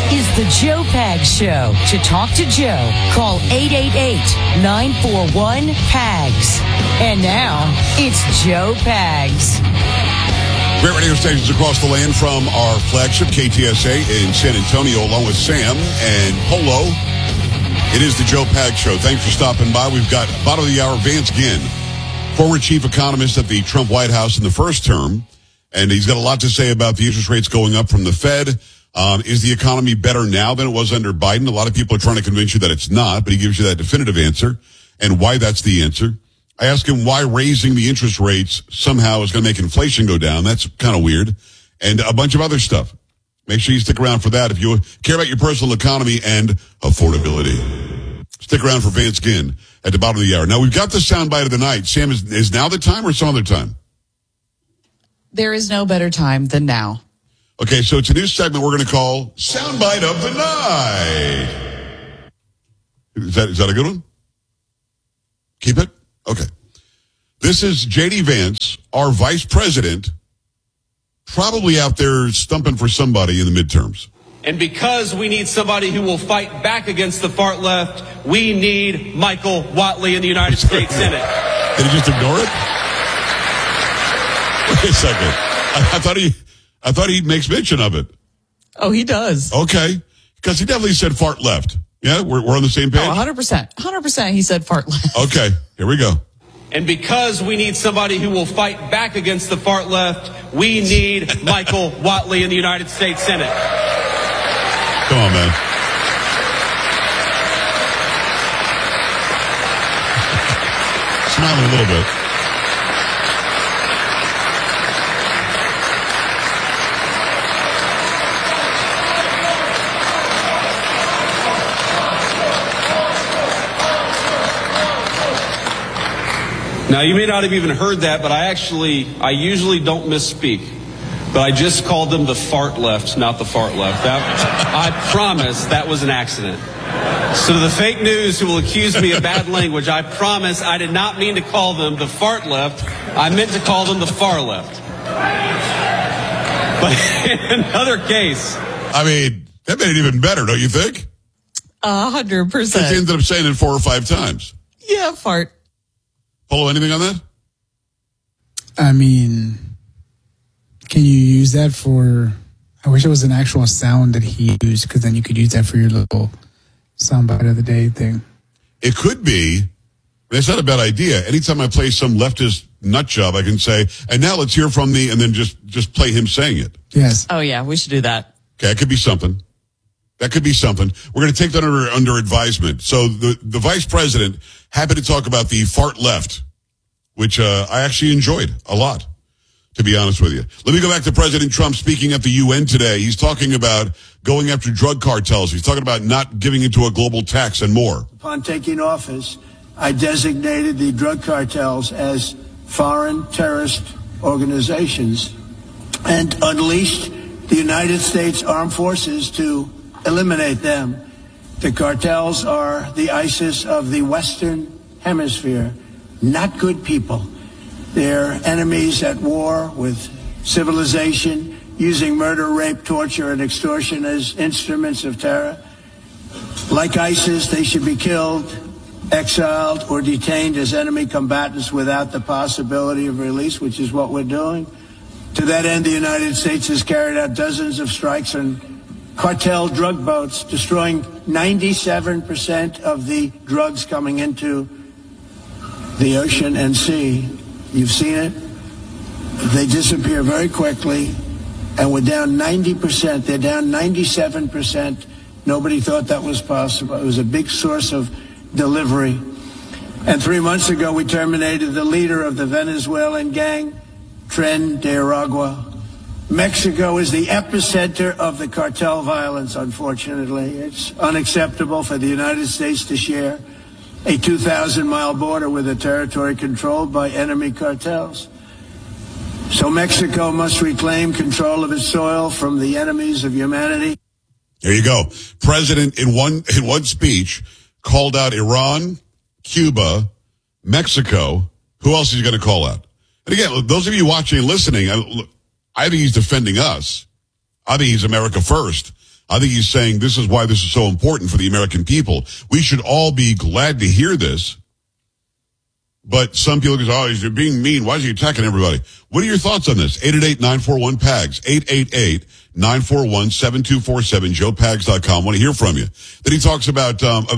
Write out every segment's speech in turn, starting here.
is the Joe Pags Show. To talk to Joe, call 888-941-PAGS. And now, it's Joe Pags. Great radio stations across the land from our flagship KTSA in San Antonio, along with Sam and Polo. It is the Joe Pags Show. Thanks for stopping by. We've got bottom of the hour, Vance Ginn, former chief economist at the Trump White House in the first term. And he's got a lot to say about the interest rates going up from the Fed. Is the economy better now than it was under Biden? A lot of people are trying to convince you that it's not, but he gives you that definitive answer and why that's the answer. I ask him why raising the interest rates somehow is going to make inflation go down. That's kind of weird. And a bunch of other stuff. Make sure you stick around for that if you care about your personal economy and affordability. Stick around for Vance Ginn at the bottom of the hour. Now, we've got the soundbite of the night. Sam, is now the time or some other time? There is no better time than now. Okay, so it's a new segment we're going to call Soundbite of the Night. Is that a good one? Keep it? Okay. This is J.D. Vance, our vice president, probably out there stumping for somebody in the midterms. And because we need somebody who will fight back against the far left, we need Michael Whatley in the United States Senate. Did he just ignore it? Wait a second. I thought he makes mention of it. Oh, he does. Okay. Because he definitely said fart left. Yeah, we're on the same page? Oh, 100%. 100% he said fart left. Okay, here we go. And because we need somebody who will fight back against the far left, we need Michael Whatley in the United States Senate. Come on, man. Smiling a little bit. Now, you may not have even heard that, but I usually don't misspeak. But I just called them the fart left, not the fart left. I promise that was an accident. So to the fake news who will accuse me of bad language, I promise I did not mean to call them the fart left. I meant to call them the far left. But in another case... I mean, that made it even better, don't you think? 100%. They ended up saying it 4 or 5 times. Yeah, fart. Polo, anything on that? I mean, can you use that for... I wish it was an actual sound that he used, because then you could use that for your little soundbite of the day thing. It could be. It's not a bad idea. Anytime I play some leftist nut job, I can say, and now let's hear from the, and then just play him saying it. Yes. Oh, yeah, we should do that. Okay, that could be something. That could be something. We're going to take that under advisement. So the vice president, happy to talk about the fart left, which I actually enjoyed a lot, to be honest with you. Let me go back to President Trump speaking at the UN today. He's talking about going after drug cartels. He's talking about not giving into a global tax and more. Upon taking office, I designated the drug cartels as foreign terrorist organizations and unleashed the United States Armed Forces to eliminate them. The cartels are the ISIS of the Western Hemisphere, not good people. They're enemies at war with civilization, using murder, rape, torture, and extortion as instruments of terror. Like ISIS, they should be killed, exiled, or detained as enemy combatants without the possibility of release, which is what we're doing. To that end, the United States has carried out dozens of strikes on cartel drug boats, destroying 97% of the drugs coming into the ocean and sea. You've seen it. They disappear very quickly, and we're down 90%. They're down 97%. Nobody thought that was possible. It was a big source of delivery. And 3 months ago, we terminated the leader of the Venezuelan gang, Tren de Aragua. Mexico is the epicenter of the cartel violence, unfortunately. It's unacceptable for the United States to share a 2,000-mile border with a territory controlled by enemy cartels. So Mexico must reclaim control of its soil from the enemies of humanity. There you go. President, in one speech, called out Iran, Cuba, Mexico. Who else is he going to call out? And again, those of you watching and listening, I think he's defending us. I think he's America first. I think he's saying this is why this is so important for the American people. We should all be glad to hear this. But some people go, oh, he's being mean. Why is he attacking everybody? What are your thoughts on this? 888-941-PAGS. 888-941-7247. JoePags.com. Want to hear from you. Then he talks about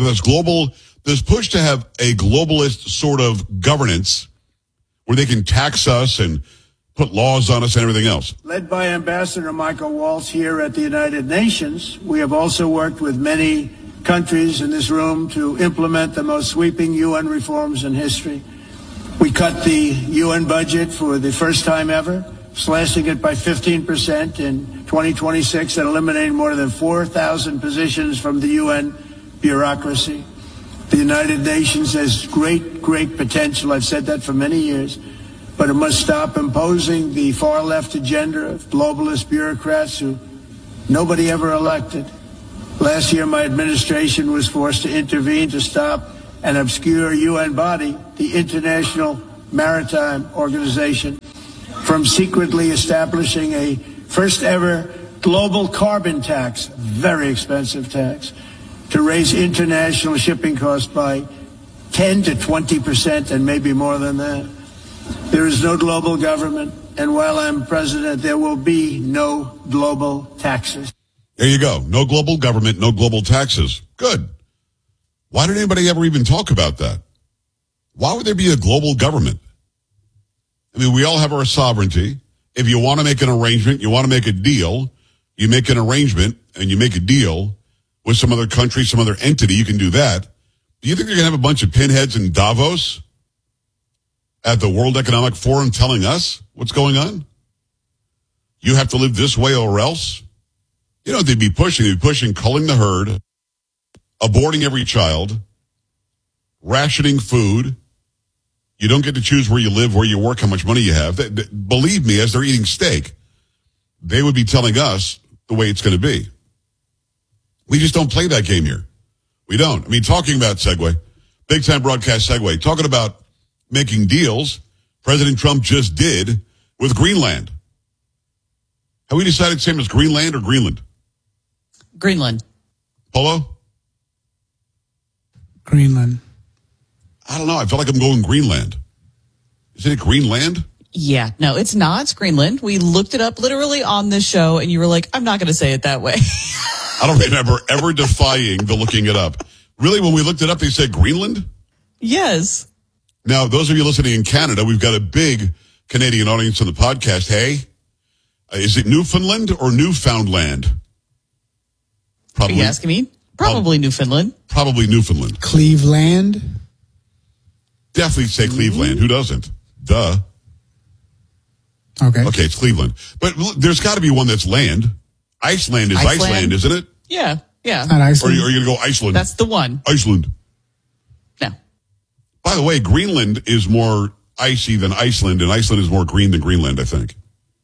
this push to have a globalist sort of governance where they can tax us and put laws on us and everything else. Led by Ambassador Michael Waltz here at the United Nations, we have also worked with many countries in this room to implement the most sweeping UN reforms in history. We cut the UN budget for the first time ever, slashing it by 15% in 2026 and eliminating more than 4,000 positions from the UN bureaucracy. The United Nations has great potential. I've said that for many years. But it must stop imposing the far-left agenda of globalist bureaucrats who nobody ever elected. Last year, my administration was forced to intervene to stop an obscure UN body, the International Maritime Organization, from secretly establishing a first-ever global carbon tax, very expensive tax, to raise international shipping costs by 10 to 20% and maybe more than that. There is no global government, and while I'm president, there will be no global taxes. There you go. No global government, no global taxes. Good. Why did anybody ever even talk about that? Why would there be a global government? I mean, we all have our sovereignty. If you want to make an arrangement, you want to make a deal, you make an arrangement and you make a deal with some other country, some other entity, you can do that. Do you think they're going to have a bunch of pinheads in Davos at the World Economic Forum telling us what's going on? You have to live this way or else? You know what they'd be pushing? They'd be pushing culling the herd, aborting every child, rationing food. You don't get to choose where you live, where you work, how much money you have. Believe me, as they're eating steak, they would be telling us the way it's going to be. We just don't play that game here. We don't. I mean, talking about Segway, big time broadcast Segway, talking about making deals, President Trump just did with Greenland. Have we decided same as Greenland or Greenland? Greenland. Polo? Greenland. I don't know. I feel like I'm going Greenland. Isn't it Greenland? Yeah, no, it's not. It's Greenland. We looked it up literally on this show, and you were like, I'm not going to say it that way. I don't remember ever defying the looking it up. Really, when we looked it up, they said Greenland? Yes. Now, those of you listening in Canada, we've got a big Canadian audience on the podcast. Hey, is it Newfoundland or Newfoundland? Probably. Are you asking me? Probably Newfoundland. Probably Newfoundland. Cleveland. Definitely say Cleveland. Who doesn't? Duh. Okay. Okay, it's Cleveland. But there's got to be one that's land. Iceland is Iceland, isn't it? Yeah, yeah. Not Iceland. Or are you going to go Iceland? That's the one. Iceland. No. By the way, Greenland is more icy than Iceland, and Iceland is more green than Greenland, I think.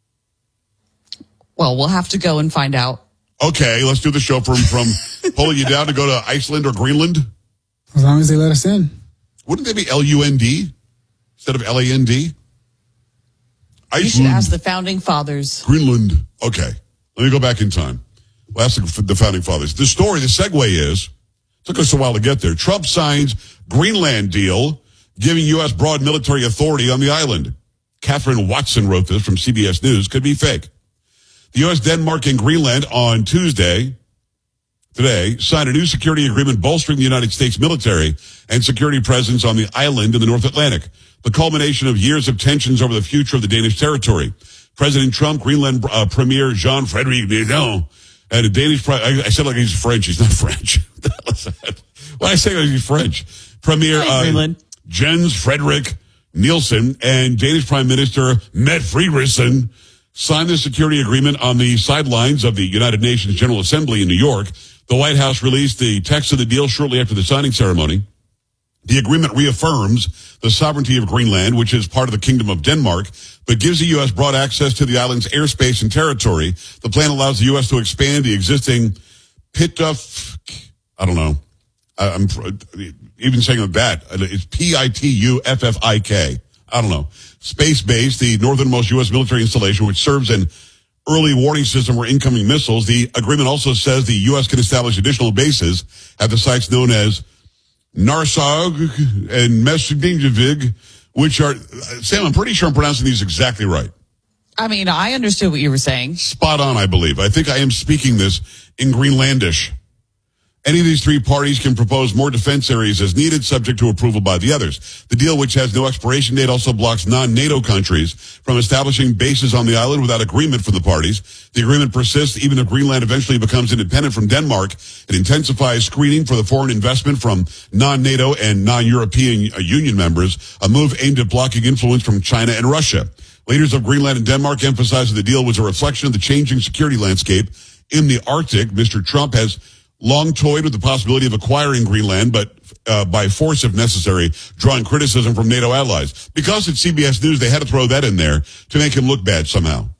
Well, we'll have to go and find out. Okay, let's do the show from pulling you down to go to Iceland or Greenland. As long as they let us in. Wouldn't they be L-U-N-D instead of L-A-N-D? You should ask the founding fathers. Greenland. Okay. Let me go back in time. We'll ask the founding fathers. The story, the segue is, took us a while to get there. Trump signs Greenland deal, giving U.S. broad military authority on the island. Catherine Watson wrote this from CBS News. Could be fake. The U.S., Denmark, and Greenland on today, signed a new security agreement bolstering the United States military and security presence on the island in the North Atlantic, the culmination of years of tensions over the future of the Danish territory. President Trump, Greenland Premier Jean-Frédéric Guédon, and a Danish I said like he's French. He's not French. When I say like he's French, Premier Jens Frederik Nielsen and Danish Prime Minister Mette Frederiksen signed the security agreement on the sidelines of the United Nations General Assembly in New York. The White House released the text of the deal shortly after the signing ceremony. The agreement reaffirms the sovereignty of Greenland, which is part of the Kingdom of Denmark, but gives the U.S. broad access to the island's airspace and territory. The plan allows the U.S. to expand the existing I don't know. I'm even saying that. It's P-I-T-U-F-F-I-K. I don't know. Space Base, the northernmost U.S. military installation, which serves an early warning system for incoming missiles. The agreement also says the U.S. can establish additional bases at the sites known as Narsarg and Mesjidvig, which are, Sam, I'm pretty sure I'm pronouncing these exactly right. I mean, I understood what you were saying. Spot on, I believe. I think I am speaking this in Greenlandish. Any of these three parties can propose more defense areas as needed, subject to approval by the others. The deal, which has no expiration date, also blocks non-NATO countries from establishing bases on the island without agreement from the parties. The agreement persists even if Greenland eventually becomes independent from Denmark. It intensifies screening for the foreign investment from non-NATO and non-European Union members, a move aimed at blocking influence from China and Russia. Leaders of Greenland and Denmark emphasized that the deal was a reflection of the changing security landscape in the Arctic. Mr. Trump has long toyed with the possibility of acquiring Greenland, but by force if necessary, drawing criticism from NATO allies. Because it's CBS News, they had to throw that in there to make him look bad somehow.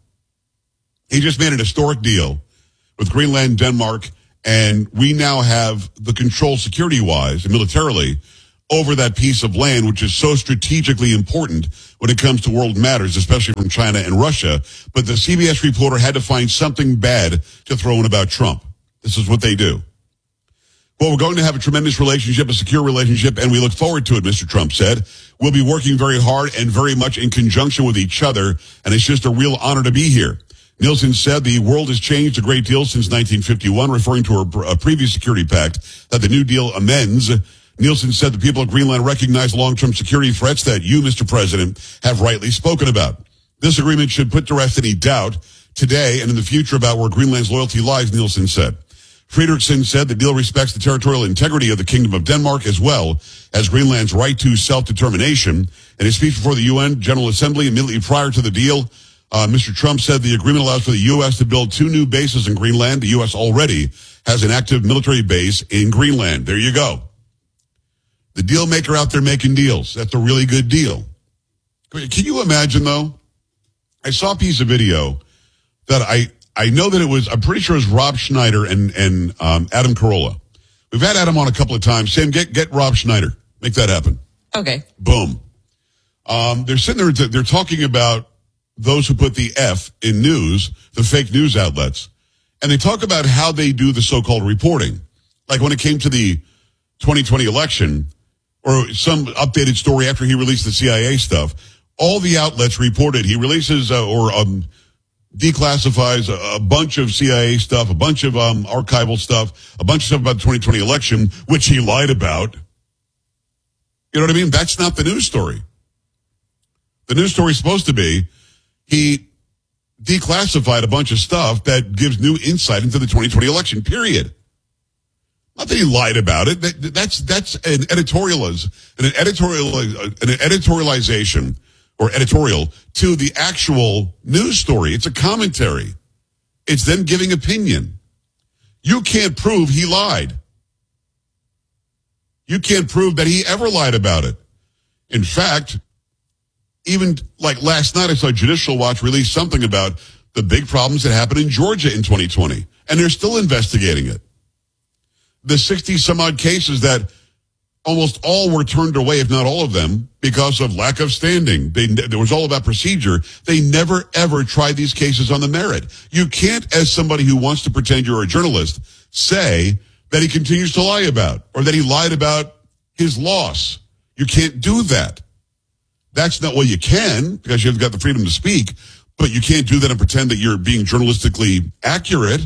He just made an historic deal with Greenland, Denmark, and we now have the control security-wise and militarily over that piece of land, which is so strategically important when it comes to world matters, especially from China and Russia. But the CBS reporter had to find something bad to throw in about Trump. This is what they do. Well, we're going to have a tremendous relationship, a secure relationship, and we look forward to it, Mr. Trump said. We'll be working very hard and very much in conjunction with each other, and it's just a real honor to be here. Nielsen said the world has changed a great deal since 1951, referring to a previous security pact that the New Deal amends. Nielsen said the people of Greenland recognize long-term security threats that you, Mr. President, have rightly spoken about. This agreement should put to rest any doubt today and in the future about where Greenland's loyalty lies, Nielsen said. Friedrichsen said the deal respects the territorial integrity of the Kingdom of Denmark as well as Greenland's right to self-determination. In his speech before the UN General Assembly immediately prior to the deal, Mr. Trump said the agreement allows for the U.S. to build 2 new bases in Greenland. The U.S. already has an active military base in Greenland. There you go. The deal maker out there making deals. That's a really good deal. Can you imagine, though? I saw a piece of video that I know that it was, I'm pretty sure it was Rob Schneider and Adam Carolla. We've had Adam on a couple of times. Sam, get Rob Schneider. Make that happen. Okay. Boom. They're sitting there, they're talking about those who put the F in news, the fake news outlets. And they talk about how they do the so-called reporting. Like when it came to the 2020 election, or some updated story after he released the CIA stuff, all the outlets reported. He releases declassifies a bunch of CIA stuff, a bunch of archival stuff, a bunch of stuff about the 2020 election, which he lied about. You know what I mean? That's not the news story. The news story is supposed to be he declassified a bunch of stuff that gives new insight into the 2020 election, period. Not that he lied about it. That's an editorialization or editorial to the actual news story. It's a commentary. It's them giving opinion. You can't prove he lied. You can't prove that he ever lied about it. In fact, even like last night, I saw Judicial Watch release something about the big problems that happened in Georgia in 2020, and they're still investigating it. The 60-some-odd cases that almost all were turned away, if not all of them, because of lack of standing. It was all about procedure. They never, ever tried these cases on the merit. You can't, as somebody who wants to pretend you're a journalist, say that he continues to lie about or that he lied about his loss. You can't do that. That's not, well, you can, because you've got the freedom to speak, but you can't do that and pretend that you're being journalistically accurate.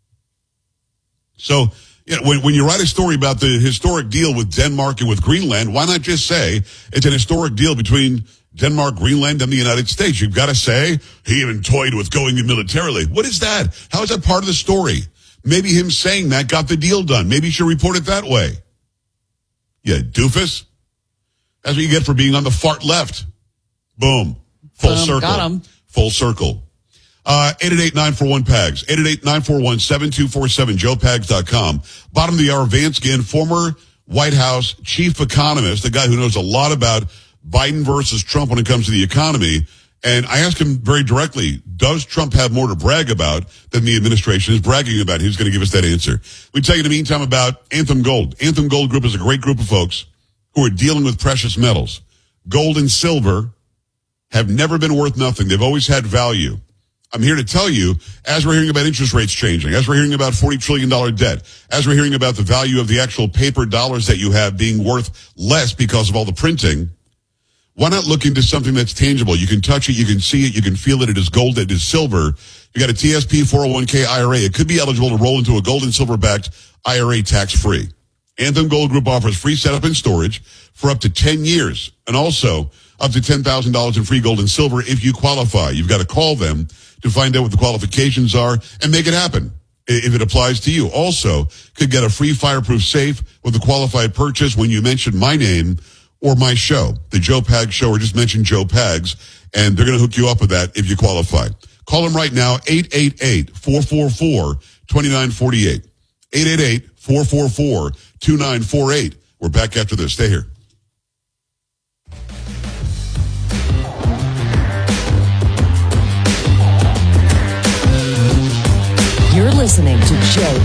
So, when you write a story about the historic deal with Denmark and with Greenland, why not just say it's an historic deal between Denmark, Greenland, and the United States? You've got to say he even toyed with going in militarily. What is that? How is that part of the story? Maybe him saying that got the deal done. Maybe you should report it that way. Yeah, doofus. That's what you get for being on the fart left. Boom. Full circle. Got him. Full circle. 888-941-PAGS, 888-941-7247, joepags.com. Bottom of the hour, Vance Ginn, former White House chief economist, a guy who knows a lot about Biden versus Trump when it comes to the economy. And I asked him very directly, does Trump have more to brag about than the administration is bragging about? He's going to give us that answer. We tell you in the meantime about Anthem Gold. Anthem Gold Group is a great group of folks who are dealing with precious metals. Gold and silver have never been worth nothing. They've always had value. I'm here to tell you, as we're hearing about interest rates changing, as we're hearing about $40 trillion debt, as we're hearing about the value of the actual paper dollars that you have being worth less because of all the printing, why not look into something that's tangible? You can touch it, you can see it, you can feel it. It is gold, it is silver. You got a TSP 401k IRA. It could be eligible to roll into a gold and silver-backed IRA tax-free. Anthem Gold Group offers free setup and storage for up to 10 years, and also up to $10,000 in free gold and silver if you qualify. You've got to call them to find out what the qualifications are and make it happen if it applies to you. Also, could get a free fireproof safe with a qualified purchase when you mention my name or my show, The Joe Pags Show, or just mention Joe Pags, and they're going to hook you up with that if you qualify. Call them right now, 888-444-2948. 888-444-2948. We're back after this. Stay here. You're listening to Joe